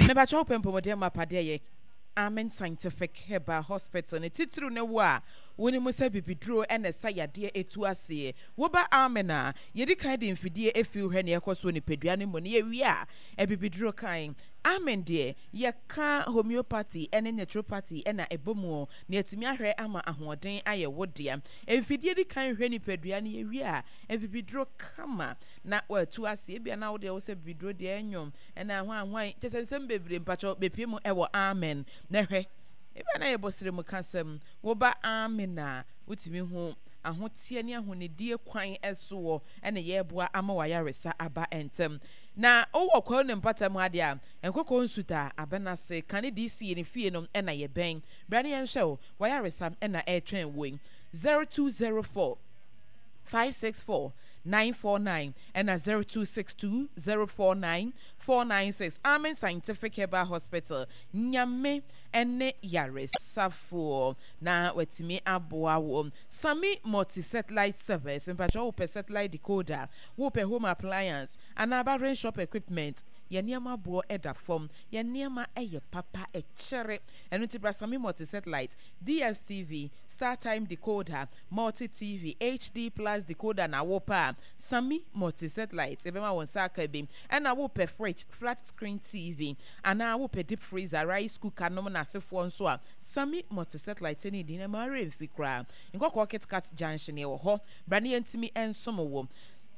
Me ba cho pempo mo de mapade ye Amen Scientific Herbal Hospital ne titru ne wa woni mo sa bibiduro ene sa yade etu ase wo ba amena yedi kan de mfidie efi hwe ne ekoso ne pedua ne mo ne ye wi a bibiduro kan amen de ye ka homeopathy ene naturopathy ena ebomu ne atimi ahwe ama ahoden aye wodea mfidie di kan hwe ne pedua ne ye wi a bibiduro kama na wa tu ase bia na wo de wo sa bibiduro de enwom ena hwan tesensem bebre mpacho bepie mu ewo amen na hwe ebe na ye bosire mu kasem wo ba amena utimi hu ahotie ne ahonedie kwan eso ene ye boa ama wayaresa aba entem na owo kwa ne mpatam ade a enkoko nsuta abenase kane DC ne fie no ena ye ben brane ye nhwe wayaresa ena etwen won 0204 564 949 and 0262 049 496. Amen Scientific Herbal Hospital. Nyame ene yaresafo na wetimi aboa wo. Sami multi satellite service. Mpacha wo pe satellite decoder, wo pe home appliance, anaba rain shop equipment. Ye niema bo eda form, ye niema eye papa echere. Enu ti bra Sami multi satellite, DSTV, StarTime decoder, multi TV, HD plus decoder na wopa. Sami multi satellite ebema won saka bi and wo pe flat screen TV and na wo pe deep freezer rice cooker no na sefo nso a Sami multi satellite ni di na mare mfikra nkoko KitKat junction e wo ho brane yantimi ensom wo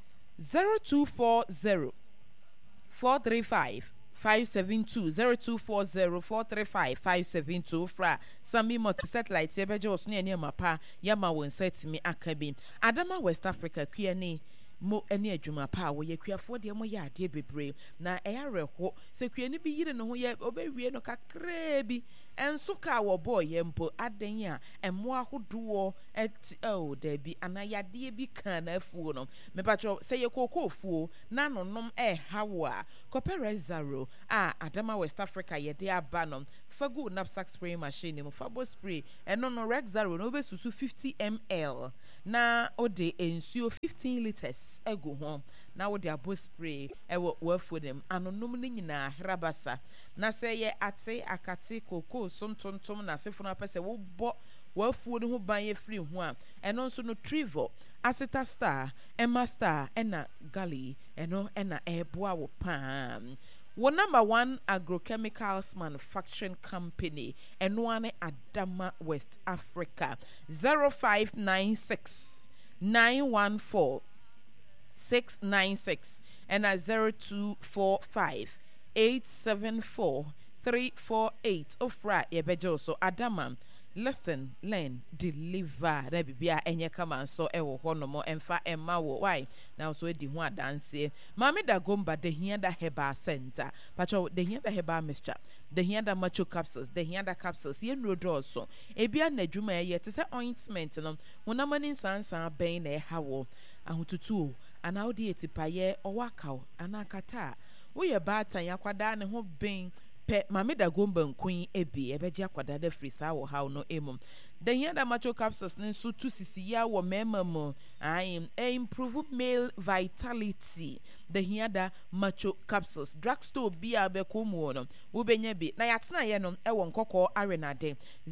0240 435 572 0240 435 572 fra Sami multi satellite ebeje osno ene mapa yama won setimi akabi Adama West Africa kuani mo ene adwuma pa wo ye kuafo de mo ya ade bebre na eyarehwo se kuani bi yire no ho ye obewie no kakra bi enso ka wo boy ye mpo adan a emo ahodo da bi anayade bi kan na afuo no me pacho se ye kokofuo na nonom hawo a kopere zaro a Adama West Africa ye de aba no fagu knapsack spray machine mo fabo spray eno no Rex Zaro no be susu 50 ml na ode ensuo 15 liters ego ho na ode abo spray ewo wafu dem anonom ni nyina hrabasa na se ye ate akate koko sontontom na sefuna pese wo bo wafu ni ho ban ye free ho a eno nso no Trivo Aceta Star Emma Star ena Gali eno ena eboa wo pam. Wo number 1 agrochemicals manufacturing company enwane Adama West Africa 0596 914 696 and 0245 874 348 ofra yebejo so Adama listen, learn, deliver. Na bibia enye kama so ewo hono mo emfa emma wo why now so di ho adanse mame da gomba de hianda heba center pacho de hianda heba mixture de hianda macho capsules de hianda capsules ye no do so ebia na dwuma ye te se ointment no honamani sansan ben na hawo ahotutu ana odi etipaye owakaw ana kata wo ye batan yakwada ne ho ben pe mame da gomba nkun ebi ebeje akwada da frisa wo haw no emum the yanda macho capsules nso 2 cc ya wo memam I improve male vitality the yanda macho capsules drugstore bia be komu no wo benya bi na yatena ye no e wo nkokọ arena de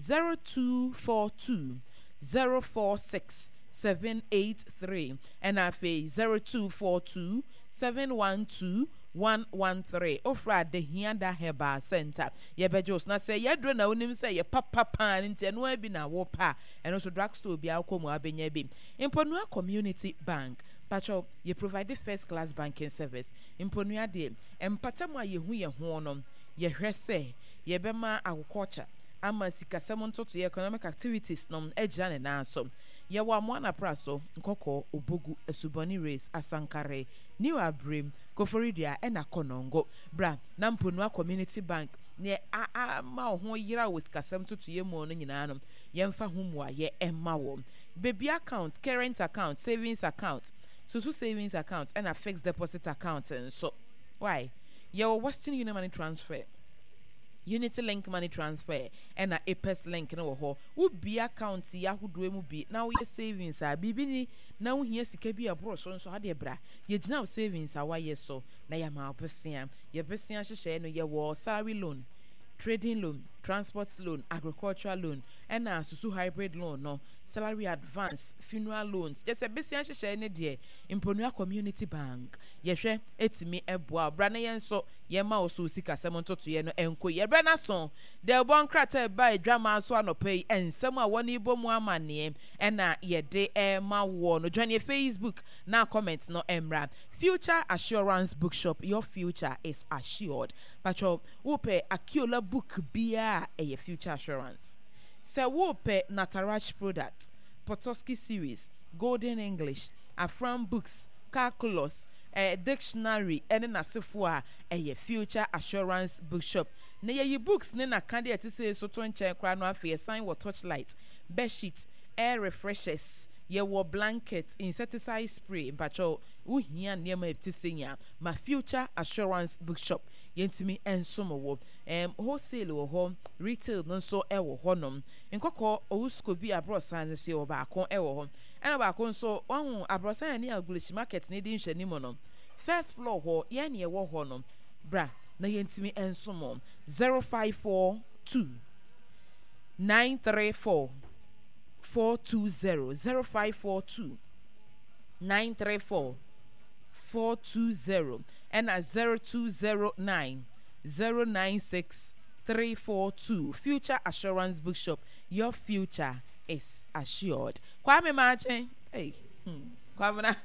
0242 046 783 and afi 0242 712 113 ofra de hianda heba center ye bejos na say ye dro na onim say ye papa pan nti eno abi na wo pa eno so drugstore bia akomu abenya bi Imponua Community Bank pacho ye provide first class banking service Imponua de empatamu ye hu ye ho no ye hwese ye bema agriculture ama sikasem ntoto economic activities no ejane na so ye wa mwana praso nkoko obogu asuboni race asankare new abrim koforidia ena konongo bra na Mponua Community Bank ne ma ho yira wo sikasem ntoto ye mu no nyina no ye mfa humwa ye emma wo baby account current account savings account so savings account and a fixed deposit account and so why your Western Union money transfer Unity Link Money Transfer and a Apes Link no ho wo bi account yahodo mu bi na wo ye savings a bibini na wo hia sika bi abro so ha de bra ye gina savings a wa ye so na ya ma obesia ye besia hyehyɛ no ye wo salary loan, trading loan, transport loan, agricultural loan, and susu hybrid loan no, salary advance, funeral loans. Just a besia hyehyɛ ne de Imponua Community Bank. Yehwe etimi eboa brana yen so ye ma oso sika semonto to ye no enko ye brana so de bon krata by drama so anopai ensem a woni bomu amane na ye de ma wo no join your Facebook na comment no emra Future Assurance Bookshop. Your future is assured. Pacho wope Akiola book bia a Future Assurance. Se wope Nataraj product, Potosky series, Golden English, Afram books, calculus, dictionary, and nasifwa a Future Assurance Bookshop. Na ye books ne na candidate say so to nche kra no afi sign what torchlight, bed sheet, air refreshers. Ye wo blanket, insecticide spray, pacho uhia niema eftisenya ma Future Assurance Bookshop yentimi ensomo wo wholesale wo ho retail no so e wo honom nkoko owusko bi abrosan so e ba akon e wo ho ena ba akon so ohun abrosan ni Agulish market ni di nhwani mo no first floor ho ye ne e wo honom bra na yentimi ensomo 0542 934 420 0542 934 420 and at 0209 096 342. Future Assurance Bookshop. Your future is assured. Kwame Martin. Hey. Kwame na.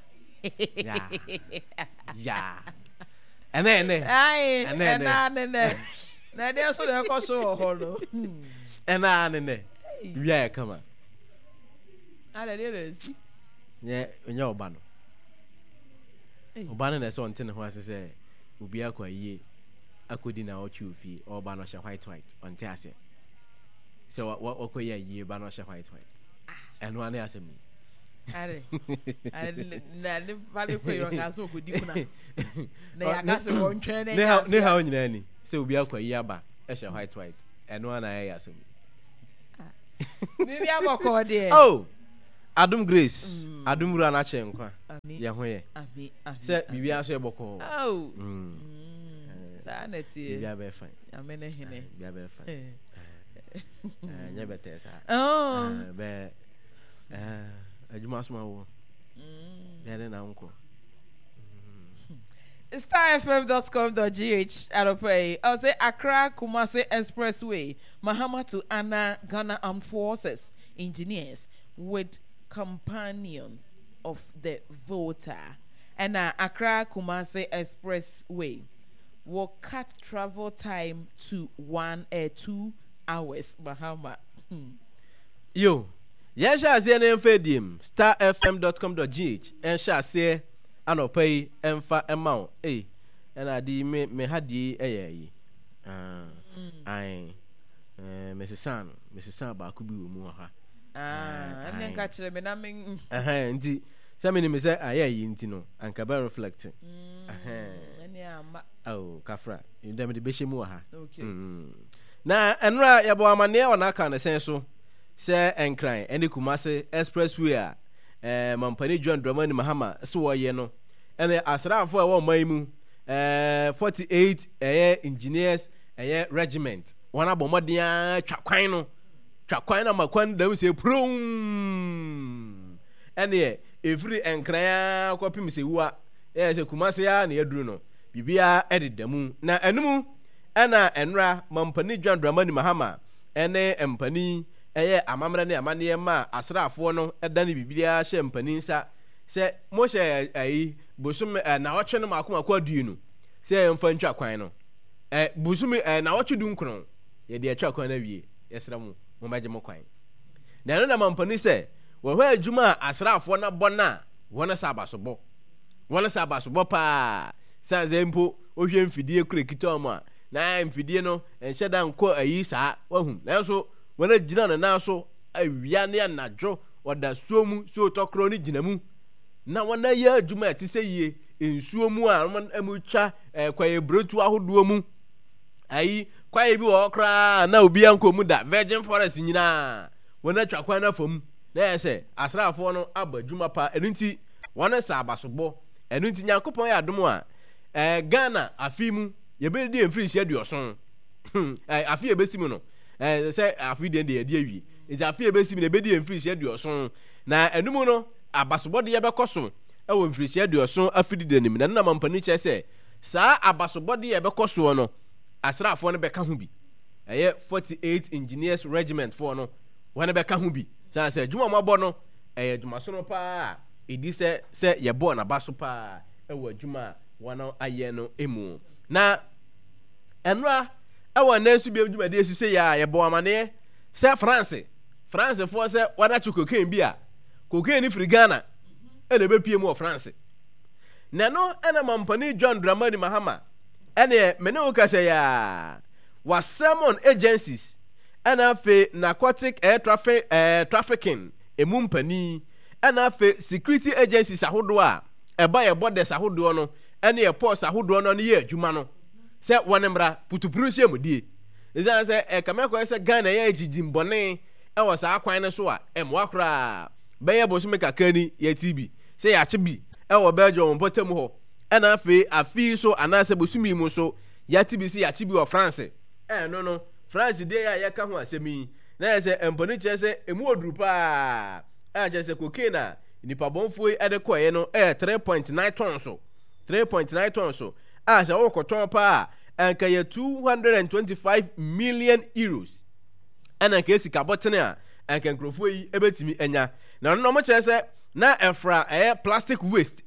Yeah. And then. Aye. And then. Na dey so dey call so holo. And then. Yeah, come on. Ale dey see. Yeah, onye obano. Obano na so ntene ho ase say obi akwa yie akodi na ochi ofi obano hye white onte ase. So what koye yie ba no hye white. Eno ane ase mi. Are na le vale ko yo ka so kodi mu na. Na ya ka se won twen na. Ne ha onyina ni. Say obi akwa yie aba hye white. Eno ana ya ase mi. Bibi aboko de. Oh. Adum Grace, Adum Ru anache nkwa. Ye ho ye. Ami. Se bibi aso eboko. Oh. Sa na tie. Bibi abe fine. Amene hene. Bibi abe fine. Nya bete sa. Oh. Be adwuma asoma wo. Yare na nko. starfm.com.gh Aropay. I'll say Accra Kumasi Expressway, Mahama to Anna Ghana Armed Forces engineers with companion of the voter. And Accra Kumasi Expressway will cut travel time to 2 hours. Mahama. Yo, yes, I see an fedium starfm.com.gh and shall say Aropay emfa amount. Eh, and I di me had ye Mrs. San Bakubi Muha. And then catch them and I mean, indeed. Somebody may say, I no, and Cabal reflecting. Oh, Kafra, you damn the Bishop Muha. Okay. Now, and right about my nail on account of sense so, say and crying, and the Kumasi Expressway, Mampani John Dramani Mahama, so you know, and the Asra for 1 Maimu, 48 engineers, a regiment, one abomadia, Chaquino, Macquan, them say, Prum, and yeah. Every enkra kwapim se wa se kumase ya na yaduru no bibia ededam na enum na enra mampani John Dramani Mahama ene empani eye amamra ne amane ma asrafo no eda ne bibia hye empani nsa se mo hye ayi busum na otwe no makoma adu no se emfa ntwa kwan no busum na otwe du nkron ye de atwa kwan na wie yesra mo maje mo kwan na no na mampani se wo hwa adwuma asrafo na bona wona sabaso bo pa sa zempo ohwe mfidie kurekito mo a na mfidie no enhyeda nko ayi saa wahum nanso wona gina na naso awia ne anadwo oda suomu so tokro ni ginamu na wona ya adwuma atise ensuomu a amutwa kwaye brotu ahodo mu ayi kwae bi wo kra na obi ankomu da Virgin Forest nyina wona twa kwan na fam na yese asrafo no abadwuma pa enunti wona sa abasobɔ enunti Nyankopɔn ya adom a Ghana afimu yebedi emfiri hia duoson afi ebesimu no se afi de yedi awi eja afi ebesimu ebedi emfiri hia duoson na enum no abasobɔ de yebekɔso ewo emfiri hia duoson afidi de nim na na mampani kye se saa abasobɔ de yebekɔso no asrafo no bɛka ho bi 48 engineers regiment for no wana bɛka ho bi sɛ dwuma mabɔ no dwuma so no pa edi sɛ yɛbɔ na baso pa ɛwɔ dwuma wana ayɛ no emu na ɛnra ɛwɔ na nsu bi dwuma de esu sɛ ya yɛbɔ amane sɛ France for sɛ wana chu cocaine bi a cocaine ni firi Ghana ɛna bɛpie mu wɔ France na no ɛna mampani John Dramani Mahama ɛne mene wo ka sɛ ya was summon agencies ɛna fe narcotic trafficking emu mpani ɛna fe security agencies ahodo a ɛba yɛ borders ahodo no ɛne yɛ ports ahodo no ne yɛ adwuma no sɛ wɔnemra putupuru hyɛ mu die ɛsan sɛ kamekɔ sɛ Ghana yɛ gigimbɔne ɛwɔ saa kwan ne so a ɛmoa kora bɛyɛ bosome kakra ni yɛ TB sɛ yɛakye bi ɛwɔ Belgium mpɔtam hɔ ɛna afi so anaasɛ bosumi mu so yɛate bi sɛ yɛakye bi wɔ France no France de ya yɛka ho asɛmi na yɛ sɛ mpɔne kyerɛ sɛ emu oduru paa kyerɛ sɛ cocaine a nipa bɔnfoɔ ɛde kɔɛ no 3.9 tons so 3.9 tons so sɛ wɔkɔtɔn paa anka yɛ 225 million euros ɛna nka sika bɔtene a anka nkurɔfoɔ yi ɛbɛtumi anya na ɔno mo kyerɛ sɛ na ɛfra plastic waste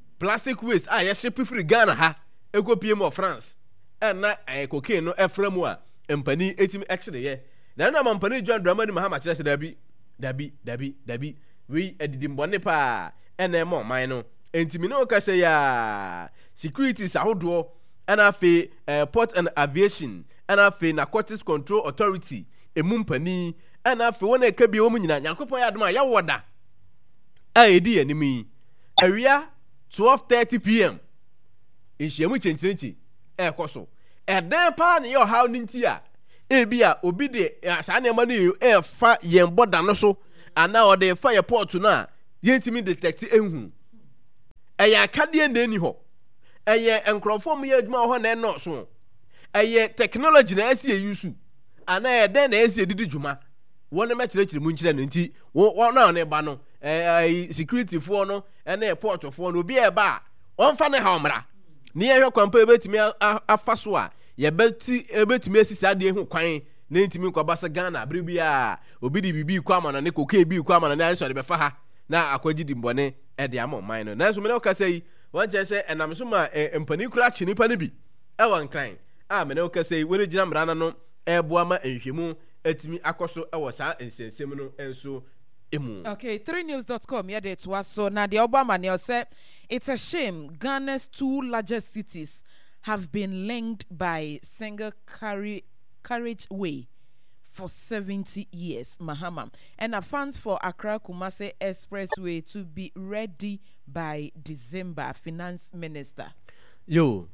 a yɛhye pifiri Ghana ha ɛkɔpie mu wɔ France ɛna cocaine no ɛfra mu a mpani etimi ɛkyere yɛ na mampani John Dramani Mahama kyerɛ sɛ dabi we edidimbɔne pa ɛna ɛma ɔman no entimi ne woka sɛ ya securities ahodoɔ ɛna afei port and aviation ɛna afei narcotics control authority emu mpani ɛna afei wɔn a ɛka bi wɔn nyinaa Nyankopɔn yɛ adom a yɛwɔ da a ɛdi anim yi awia 12:30 p.m. nhyiamu kyɛnkyɛnkyɛn ɛkɔ so ɛdan paa ne yɛ ɔhaw ne nti a ebi a obi de saa nneɛma no ɛfa yɛn bɔda no so anaa ɔde fa yɛ port no a yɛntumi detect ehu ɛyɛ akadeɛ na eni hɔ ɛyɛ nkurɔfoɔ mu yɛ adwuma hɔ na ɛnɔɔso ɛyɛ technology na ɛsi eyusu anaa ɛdan na ɛsi edidi dwuma wɔn ne mɛkyerɛkyerɛ mu nkyerɛ no nti wɔn a ɔne ba no security foɔ no ɛne port foɔ no obi ɛba a ɔmfa ne ha ɔmra ne yɛhwɛ kwampa ebetumi afa so a ebetumi asi saa deɛ ho kwan na ntumi nkɔba sɛ Ghana abere bi a obi de bibi kɔ ama na ne koke bi kɔ ama na ne ayɛ sɔ de bɛfa ha na akɔgye di mbɔne ɛde ama ɔman no nanso mene wokasa yi wɔn kyerɛ sɛ ɛnam so ma mpani kura akye nipa no bi ɛwɔ nkran a mene wokasa yi wɔn gyina mmara no ɛboa ma nhwɛmu atumi akɔ so ɛwɔ saa nsɛnsɛm no nso emu. Okay, 3news.com yeah it was so now the Obama news said it's a shame Ghana's two largest cities have been linked by single carriageway for 70 years, Mahama, and funds for Accra Kumasi Expressway to be ready by December. Finance Minister. Yo,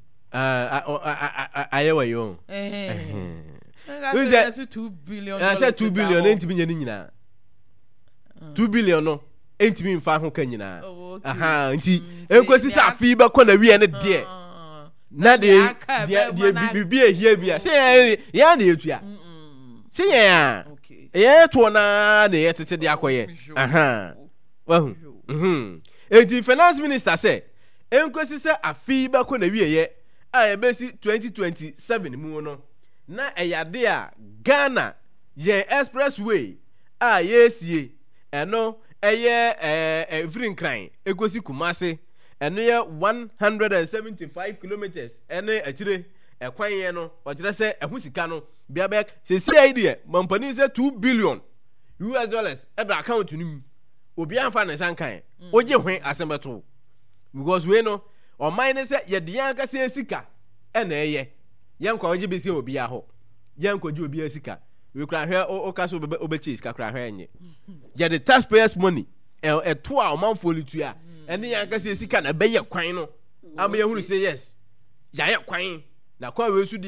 I wear you. Who's that? 2 billion. I said 2 billion. Ain't me nyina. 2 billion no. Ain't me mfa ho ka nyina. Aha, nti enkwesi sa afi ba kɔ na wie ne de. Na de bibia ehia bia. Say ya na etua. Say ya. Ya to na na yetete de akoye. Aha. Wahu. Enti finance minister say enkwesi sa afi ba kɔ na wie ye a ebesi 2027 mu no. Na eyade a Ghana ye expressway a yesie eno eye every nkran egosi Kumasi eno ye 175 kilometers ene akire ekwan ye no o kire se ehu sika no bia be se si idea mampani se 2 billion US dollars e da account nim obi anfa ne sankan oje hwen asembeto because we no o mine se ye de yan ka se sika ena eye yankwa oje besi obi aho yankwa ji obi asika we kra hwe o ka so obechi sika kra hwe enye je the taxpayers money to a omanfo litua ene yanka se sika na beye kwan no am ye hunu say yes ya ye kwan na kwa we su de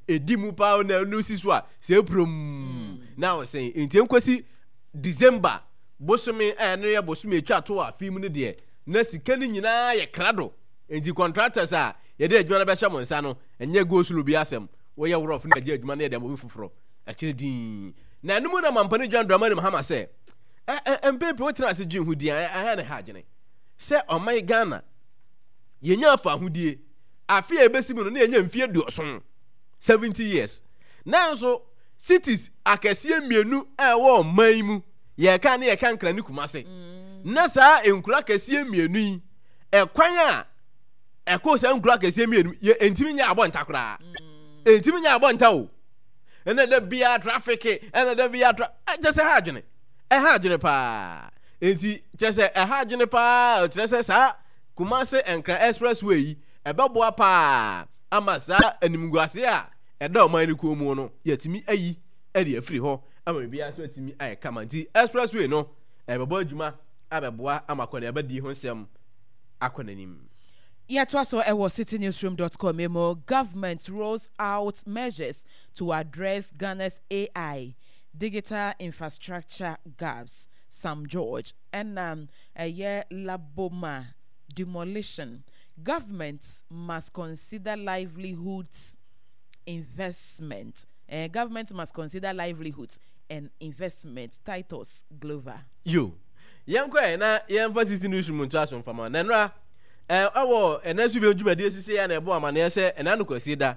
edi mu pa na no si so a se prom na o sen enti enkwasi December bosome na ye bosome etwa to a film no de na sika ni nyina ye krado enti contractors a ye de adwuma na be hye mo nsa no enye go sulu bi asem wo ye wrof na je adwuma na ye de mo fufuro a kire din na anu na mampane John Dramani Mahama se empepe wo tira se dwin hudi a na ha gene se oman Ghana ye nya afa hudie afi ebesi mu no na ye nya mfie duoson 70 years nanso cities akese mienu ewo man mu ye ka na ye ka nkra ni Kumase na saa enkura akese mienu yi ekwan a eko sa nkura akese mienu ye entimi nya abonta kura entimi nya abonta o ena da bia traffic ena da bia just ha adwene pa enti just ha adwene pa just sa Kumase Enkra Expressway ebeboa pa amasa animguase a eda oman ni ko mu no yatimi ayi ede afiri ho ama bia so atimi aye kamanti Expressway no ebebo adwuma abeboa amakone abadi ho nsem akonanim. Yet also citynewsroom.com government rolls out measures to address Ghana's AI digital infrastructure gaps. Sam George and Laboma demolition. Government must consider livelihoods investment. Government must consider livelihoods and investment. Titus Glover. You. Young na emphasis in newsroom to us from Nanra. Awo enasu be djuma de sisi ya na ebo amane se enanu kwasi da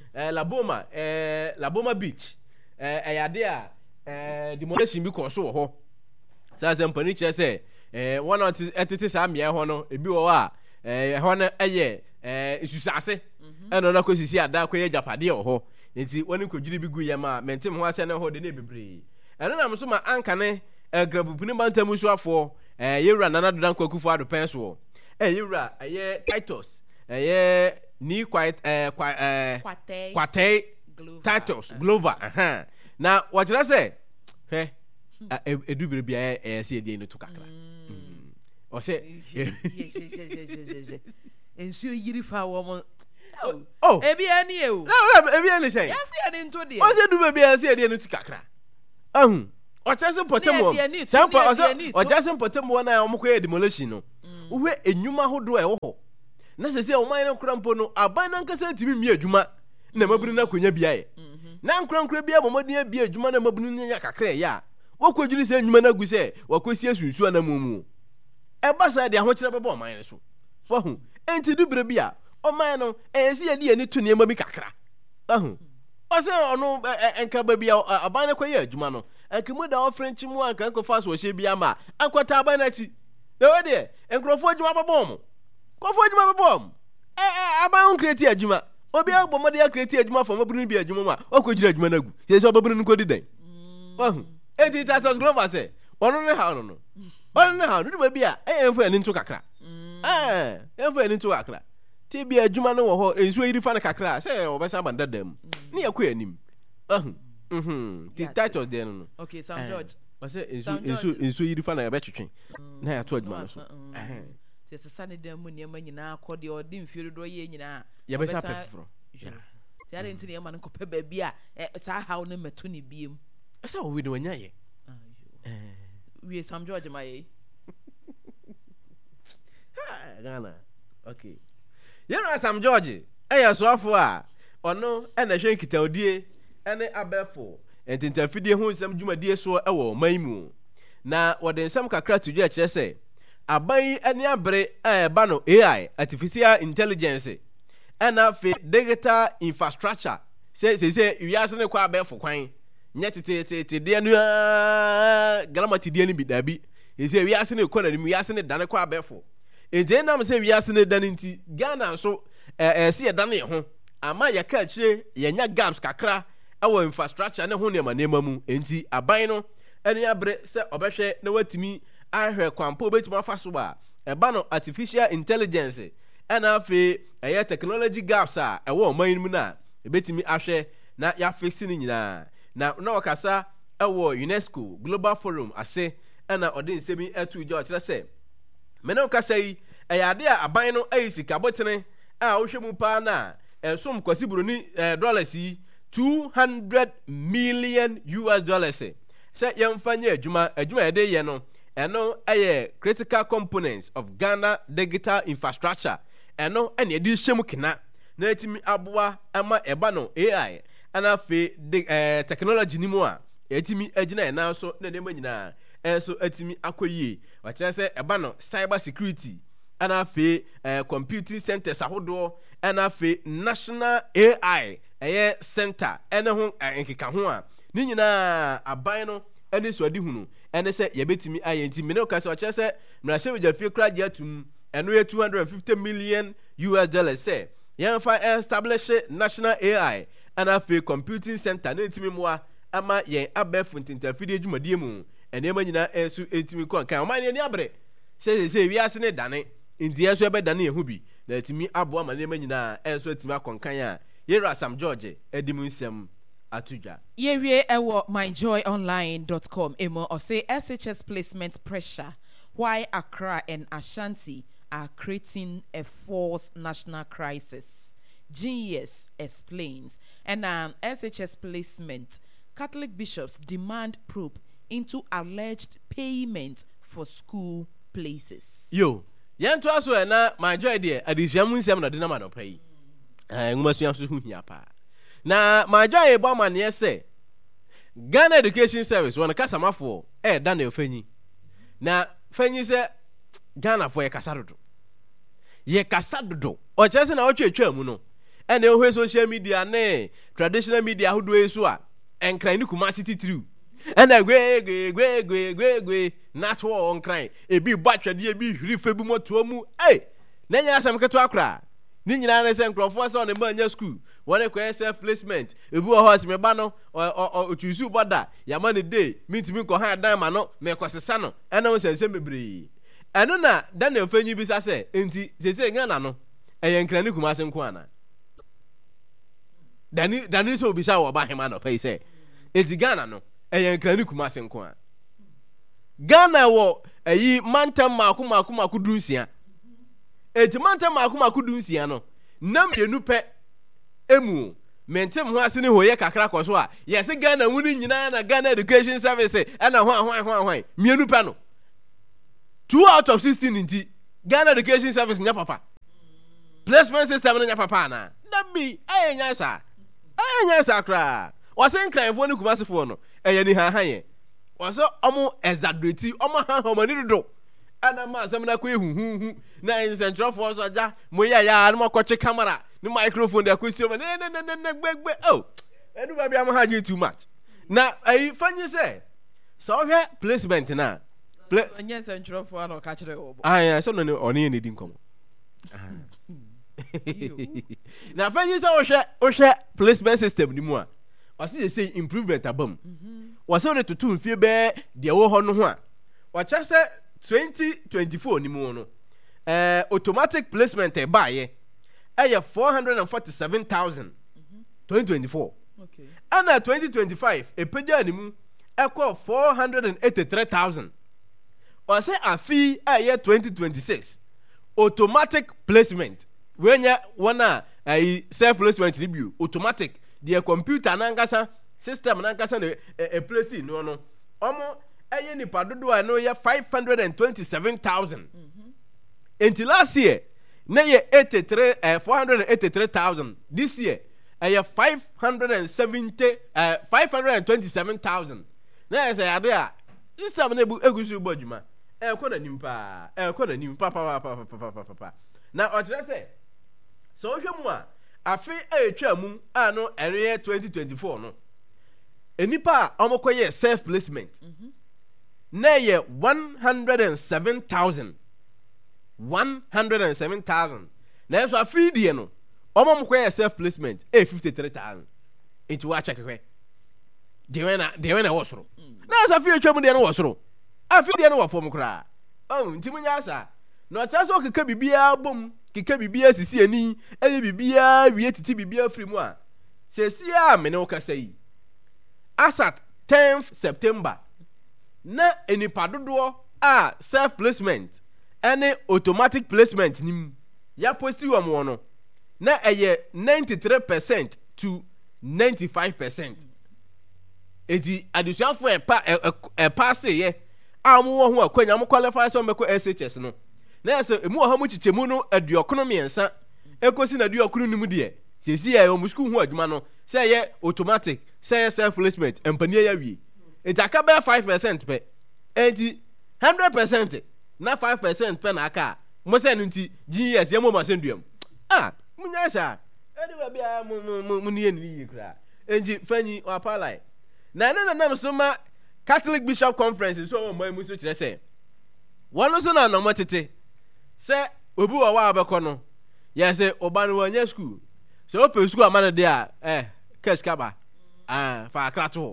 Laboma beach ayade a demolition bi ko so ho sa sempani che se one of etete sa mia ho no ebi wo a ho na eye isusase eno na kwasisi ada kwaye japade ho enti woni kwadwiri bi gu yema mentem ho ase na ho de na bebre eno na mso ma ankane grabupuni bantamu so afo yewura nana dodan kwakufu ado penso yewura Titus ni quite Kwate Titus Glover na wachira se edubere bia se edie no to kakra o se ensu yiri fa wo mo ebi ani say yafi ani nto de o se dubere bia se edie no to kakra Ojasen potemo sampa ojasen potemo na omkoye demolition no uwe enwuma hodo e wo na sese o man na krampo no aban na nkasa ntimi mi adwuma na mabunu na konya biaye na nkrankra bia momodin bia adwuma na mabunu nya kakra ya wokodwiri se enwuma na gu se wakosi asunsu na mumu e basa de ahokyere bebo o man so wahu enti dubere bia o man no ensi ye de ani to ne mabi kakra wahu ose ono enka ba bia aban na koye adwuma no ankimu da ofrenchi mu anka enko faso hye bia ma akwata aban na chi e wode enkrofo adwuma babom kofo adwuma babom aban create adwuma obi agbomode ya create adwuma fo mabunu bi adwuma ma okodwira adwuma nagu se so babunu nkodi den wahu edi Titus Glover se ono ne ha no do bia enfo ani nto kakra enfo ani nto kakra ti bi adwuma no wo ho enso yiri fa na kakra se obesa bandadam ne yakọ anim ti Titus de no okay Sam George wase enso yiri fa na ya betwetwen na ya to adwuma no so ti sesa ne dem mu niam nyina akode odi mfiru do ye nyina ya besa pefro ti are ntini e ma no kope ba bia sa haw ne meto ne biem esa wo we do nya ye we Sam George my Ghana okay yena Sam George so afo a ono na hwe nkitaodie ene abefo entintafidie hu nsam dwumadie so ewo maimu na wode nsam kakra tudua kire se aban ene abere ba no AI artificial intelligence ena fe digital infrastructure se wiase ne kwa abefo kwan nyetete de anu gramati de ni bidabi se wiase ne kwa na ni wiase ne dane kwa abefo ente nam se wiase ne dane nti Ghana so se ye dane ho ama ya ka kire yenya gaps kakra awo infrastructure ne ho ne manema mu enti aban no ene abre se obehwe na watimi ahwe kwampo obetimi afaso ba eba no artificial intelligence ena afi technology gaps a ewo man mu na ebetimi ahwe na ya fix ni nyina na wakasa ewo UNESCO Global Forum ase ena ode nsemi atu jo kire se mena wakasa yi ade a aban no ayisika botene a wo hwemu pa na som kwasi buroni dollars yi $200 million say yɛmfa nyɛ adwuma yɛde yɛ no ɛno ɛyɛ critical components of Ghana digital infrastructure ɛno ɛne yɛde hyɛ mu kena na ɛtumi aboa ɛma ɛba no AI ɛna afei technology ni mu a yɛtumi agyina ɛna so na nneɛma nyinaa ɛnso ɛtumi akɔ yie wɔkyerɛ sɛ ɛba no cyber security ɛna afei computing centers ahodoɔ ɛna afei national AI ɛyɛ center ɛne ho nkeka ho a ne nyinaa aban no ɛne so adi hunu ɛne sɛ yɛbɛtumi ayɛ nti mene ka sɛ ɔkyerɛ sɛ mmarahyɛ badwafie kora gye atum ɛno yɛ $250 million sɛ yɛmfa establish national AI ɛna afei computing center ne ntimi mmoa ama yɛn abɛfo ntintafidie adwumadie mu ɛnneɛma nyinaa ɛnso ɛtumi kɔ nkan ɔman ne ani abere sɛ wiase ne dane nti yɛn nso yɛbɛdane yɛn ho bi na ɛtumi aboa ma nneɛma nyinaa ɛnso ɛtumi akɔ nkan a yɛwura Sam George ɛdi mu nsɛm atudwa yɛwie ɛwɔ myjoyonline.com emo ɔsɛ SHS placement pressure why Accra and Ashanti are creating a false national crisis. GES explains. And SHS placement, Catholic bishops demand probe into alleged payment for school places. Yo, yan to aso na my joy there adihwamu nsem na de na ma no pai. Ngumasu so hu hia pa. Na my joy ebo ma ne say Ghana Education Service won kasamafo da na ofanyi. Na fanyi say Ghana for yekasadodo. Yekasadodo. O chese na otwetwa mu no. And the social media ne traditional media who do it so and crying Kumasi through. And I gwe not war on crying. A be batcha dear be refebumo to mu. Hey, Nanya some catwakra. Nina and Crawford on the Mania school. One a self placement. A boo horse me bano or to you bada. Yamani day means me ko hard diamond, make us a son. And I was a semi. And no, Daniel Fenny bisa say, inti, say, Ganano. A young cranny Kumas Kwana. Dani so bisa wa ba hema no pay say eti Ghana no krani Kumasi nko a Ghana wo ayi mantam maako dunsia eti mantam maako dunsia no nam yenu pe emu mentem ho ase ne hoye kakra kɔ so a yɛse Ghana wuni nyina na Ghana Education Service ɛna ho mienu pe no 2 out of 16 nti Ghana Education Service nya papa placement system nya papa na dabi ayenya sa anya sakra wasen kranfo ne Kumasifo no ni hahaye waso omo exaggerate omo hamani dodo ana ma asem na kwa ehuhu na in central force aja moya ya na makoche camera ni microphone da kwesi o ne gbegbe oh edu ba bia mo haje too much na ayi fanyi se so hwe placement na anya central force no ka kire obo aya so no oni ne di nkomo na fanyi se o hwe placement system ni mu a wasi say improvement abam wasi o de tutu mfie be de wo ho no ho a wacha se 2024 ni mu no automatic placement e baaye eye 447,000 2024 okay ana 2025 e peja ni mu ekọ 483,000 wasi afi eye 2026 automatic placement wenya wana self placement review automatic the computer nankasa system nankasa na place no omo eye ni padodo a no ye 527,000 until last year na ye 483,000 this year eye 527,000 na ye say ade a system na egusu bodwuma ekọ na nimpa pa na o tire say so hwemu a afi etwa mu ano ere 2024 no enipa omokoye self placement na ye 107,000 na so afi die no omokoye self placement 53,000 into wa chekwe de wena wosoro na so afi etwa mu de no wosoro afi de no wafom kra ntimunya asa na chaso okeka bibia bom kika bibia sisi ani eye bibia wie titi bibia firi mu a sesia me ne okasa yi asat 10th September na enipa dodo a self placement ene automatic placement nim ya posti wo mo no na eye 93% to 95%. Eti adusuafo pass ye amu wo ho akwanya mo qualify so meko SHS no na se emu ha mu chichemu no aduokono miensa ekosi na aduokono nimu de sesi ya o school ho adwuma no se ye automatic se ye self placement empanie ya wie enti aka be 5% pe enti 100% na 5% pe na aka mo se no nti GS ye mo ma senduam munya sha edi ba bia mu ni ni kra enti fanyi o apalai na so ma Catholic Bishop Conference so mo mu so kire se wono so na no motete se obi wa abekọ no ya se oba no wanya school se ope school amana de cash kaba fa akrato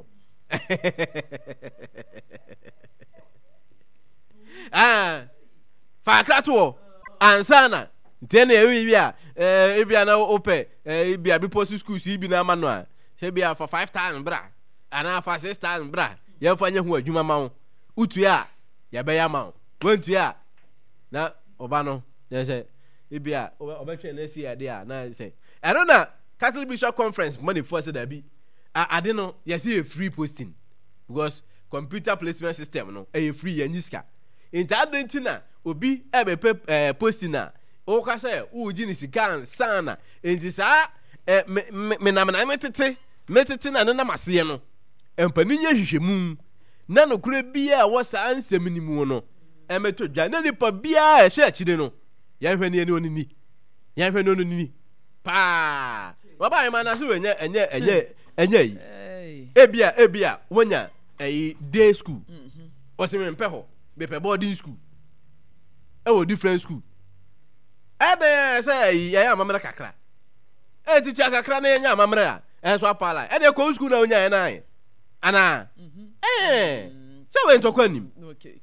fa akrato ansana ntene ebia na ope ebia bi post school si bi na amano a se bia for 5,000 bra ana for 6,000 bra ya fanya hu adwuma ma wo utu ya be ya ma wo wantu ya na oba no ya se ebia obetwe na si ade a na se ero na Catholic Bishop Conference money for say that be ade no ya say free posting because computer placement system no e free ya nyiska inta adentina obi ebe posting na o ka say o ji ni sika sana enti sa me na metete na na maseye no empani nya hwehwemu na no kure bia wo sa ansem ni mu no emeto dwa na nipa bia ehye akide no ya hwe ne onini ya hwe no onini pa baba ma na so enye yi ebia wonya day school o se me mpe ho be pe boarding school different school ade say ya amamra kakra titu kakra na nya amamra so apala ade ko school na onya na ana se we ntokwa nim okay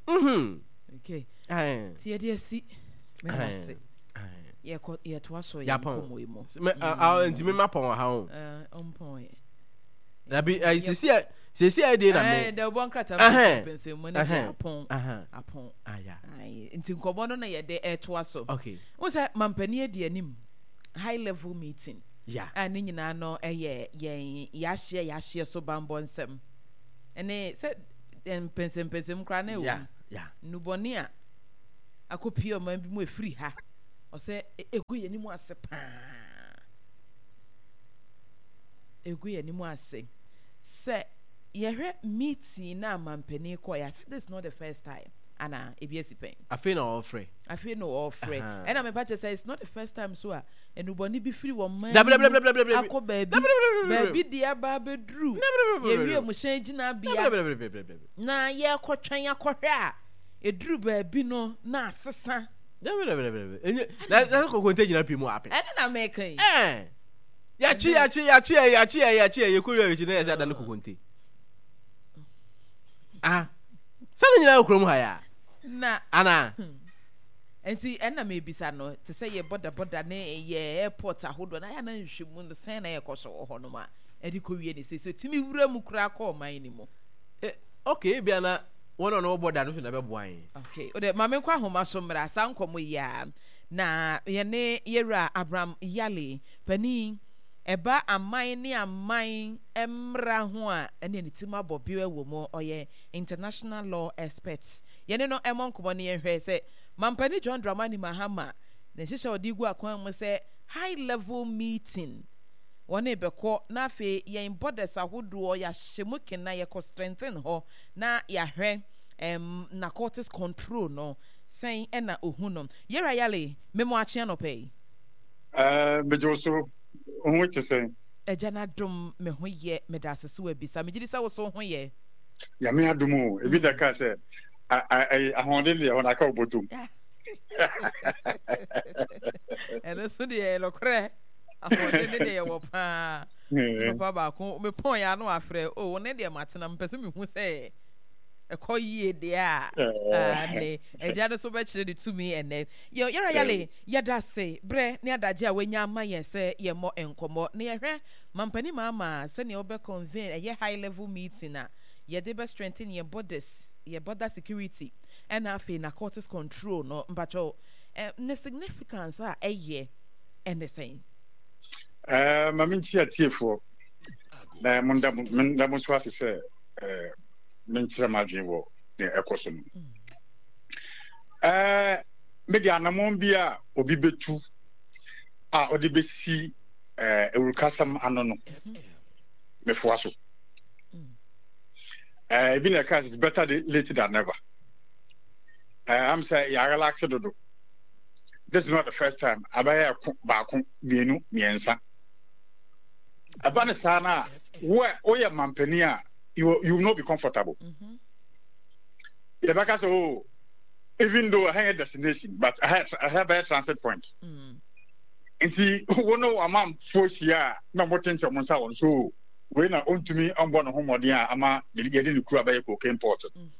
ti ade asi me nase ye to aso ye komo imo ntimi mapon ha ho ompon labi sesi ade na me the bon krata pense mo na apon aya nti nkobo no na ye de to aso okay wo say mampani ade anim high level meeting ani nyina no ye yahye so bambo nsem ene se pensem kra na ewo nuboni a akopio man bi mu efiri ha o se egu ye ni mu ase pa egu ye ni mu ase se ye hwe meeting na mampani ko ya say this is not the first time ana ebiesi pen afi na ofre and I'm about to say it's not the first time so enuboni bi firi wo man baby baby dia ba bedru ye wie mu hyan gina bia na ye kotwen akohwe a edru baby no na asesa enye na kokonte gina pi mu ape na mekan ya chi ye kuru we gina ya da na kokonte sana nyina okrom ha ya na ana enti enna me bisa no te say ye boda ne ye airport ahodo na ya na nhwemu no sen na ye koso ho no ma edi ko wie ne so timi wura mu kura ko man ni mo okay bia na wono no boda no na be boan okay o de mame kwa homa so mra san komo ya na ye ne yera Abraham Yale pani eba amai ni amai emra ho a ene ne tima bobi ewo mo oye international law experts ye ne no emon komo ne hwe se mampani John Dramani Mahama ne hyehyɛ odigu akwan mu se high level meeting wona ebekɔ na afi yen borders ahodo ya hyemu kena ye ko strengthen ho na ya hwɛ narcotics control no sen ena ohunom yera yale memo achia no pay bejoso ohun te say ejana dom me ho ye medasese wa bisa me gidi sa wo so ho ye ya me adumu ebi da ka say ahonde le ona ka obotum ene so de lokre ahonde de ye wo pa papa ba ko me pon ya no afre o ne de matena mpese me hu say ekoyie de a ne ejado so be kire de to me ene yo yera yale yada se bre ne adaje a wanya ama ye se ye mo enkomo ne ye hwe mampani mama se ne obe convene ye high level meeting a ye de be strengthen ye borders ye border security and afi narcotics control no mpacho ne significance a eye and the same mami chia tiefo na munda so ase say menkyerɛ madwen wɔ ne ɛkɔ so no mede anamon bi a obi betu a ɔde besi ewurukasam ano no mefoa so even a case is better late than never. I'm saying ya relax dodo. This is not the first time. Abaya baako mienu miensa. Abana sana where oya mampania you will not be comfortable. Yabaka so even though I had a destination, but I have a transit point. Inti wono amam fosia na motenche monsa on so we na ontumi ambo no homode a ama de yede ne kura baye cocaine port.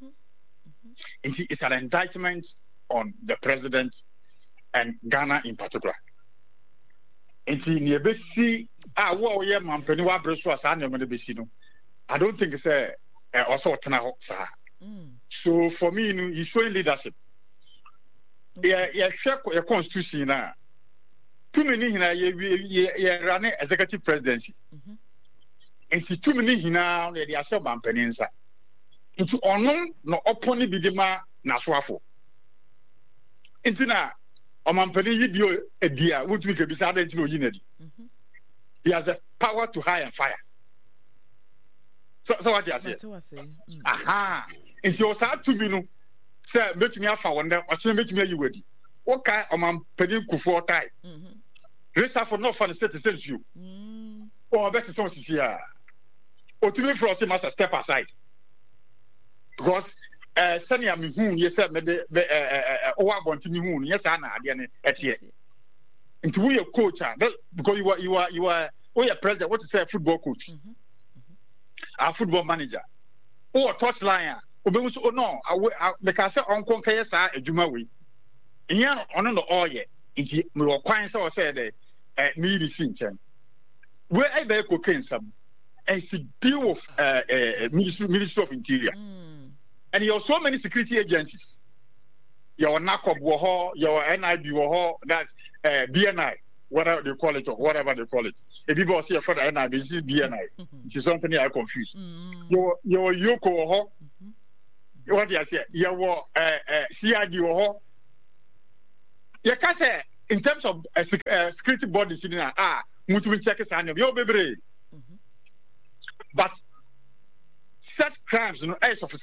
It's an indictment on the president and Ghana in particular. Inti ne besi a wo ye mampani wa breso asa na me besi no. I don't think it's also tena ho sa. So for me he's showing leadership. Yeah, share your constitution na. Too many hina ye run executive presidency. Nti too many hina na de ashe bampani nsa. Nti ono no oponi bidima na soafo. Nti na omampani yidio edia wontumi ke bisa adanti no yinadi. He has the power to hire and fire. So what you say? Aha. Nti o sa tumi no say metumi afa wonde o kire metumi ayiwadi. What kind omampani kufo tai? Resa for not for the citizen you. Or best is something here. Or to me, for us, must step aside because Sanya Mihun, yes, or want to Mihun, yes, Anna, at yet. And to be a coach, because you are president, what to say, football coach, our football manager, or touch lion, or no, because Uncle Kayasa, a Jumawi. Here on the all yet. Inti me wo kwan say o say the me di sinchen where I be cocaine some and to deal with Ministry of Interior and you have so many security agencies your NACOB wo your NIB wo that's BNI whatever they call it or whatever they call it if people say for the NIB this is BNI it is something I confused your Yoko wo what you say your CID wo you can say in terms of security bodies, mutual check is on but such crimes, as of